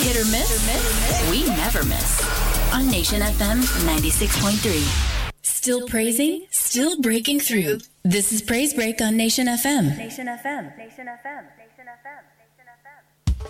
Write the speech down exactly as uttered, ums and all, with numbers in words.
Hit or miss? We never miss. On Nation F M ninety-six point three. Still praising, still breaking through. This is Praise Break on Nation F M. Nation F M. Nation F M. Nation F M.